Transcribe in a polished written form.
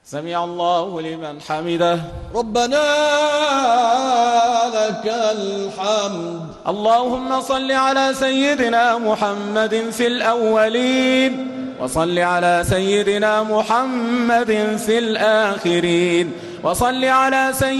سمع الله لمن حمده. ربنا لك الحمد. اللهم صل على سيدنا محمد في الأولين، وصل على سيدنا محمد في الآخرين، وصل على سيدنا